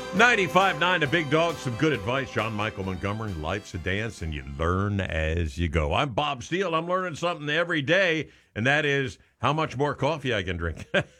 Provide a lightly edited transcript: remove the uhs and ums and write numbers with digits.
95.9 The Big Dog. Some good advice. John Michael Montgomery. Life's a dance, and you learn as you go. I'm Bob Steele. I'm learning something every day, and that is how much more coffee I can drink.